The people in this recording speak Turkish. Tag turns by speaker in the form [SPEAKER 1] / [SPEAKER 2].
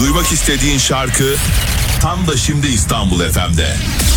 [SPEAKER 1] Duymak istediğin şarkı tam da şimdi İstanbul FM'de.